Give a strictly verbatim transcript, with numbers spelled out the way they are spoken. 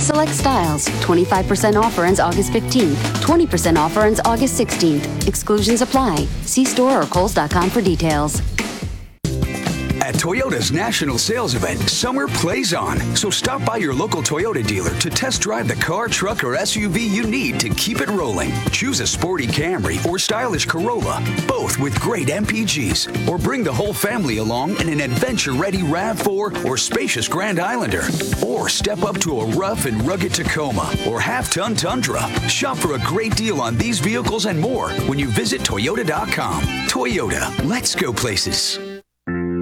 select styles. twenty-five percent offer ends August fifteenth. twenty percent offer ends August sixteenth. Exclusions apply. See store or Kohl's dot com for details. At Toyota's national sales event, summer plays on. So stop by your local Toyota dealer to test drive the car, truck, or S U V you need to keep it rolling. Choose a sporty Camry or stylish Corolla, both with great M P Gs. Or bring the whole family along in an adventure-ready RAV four or spacious Grand Islander. Or step up to a rough and rugged Tacoma or half-ton Tundra. Shop for a great deal on these vehicles and more when you visit Toyota dot com. Toyota, let's go places.